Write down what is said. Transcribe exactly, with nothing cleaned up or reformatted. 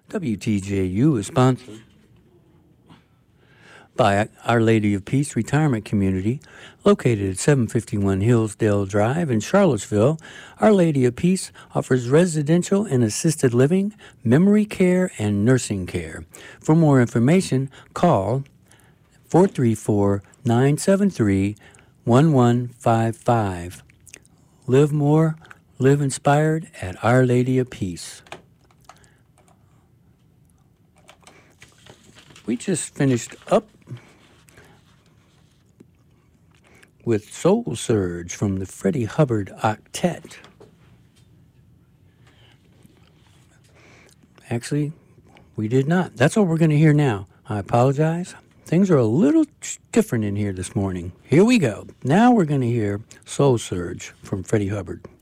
W T J U is sponsored by Our Lady of Peace Retirement Community, located at seven fifty-one Hillsdale Drive in Charlottesville. Our Lady of Peace offers residential and assisted living, memory care, and nursing care. For more information, call four three four, nine seven three, one one five five. Live more, live inspired at Our Lady of Peace. We just finished up with Soul Surge from the Freddie Hubbard Octet. Actually, we did not. That's what we're going to hear now. I apologize. Things are a little different in here this morning. Here we go. Now we're going to hear Soul Surge from Freddie Hubbard.